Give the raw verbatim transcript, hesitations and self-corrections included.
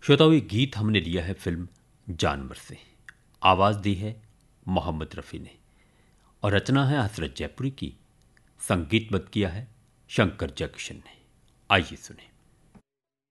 श्रोताओं, ये गीत हमने लिया है फिल्म जानवर से। आवाज़ दी है मोहम्मद रफ़ी ने और रचना है हसरत जयपुरी की। संगीतबद्ध किया है शंकर जयकिशन ने। आइए सुने।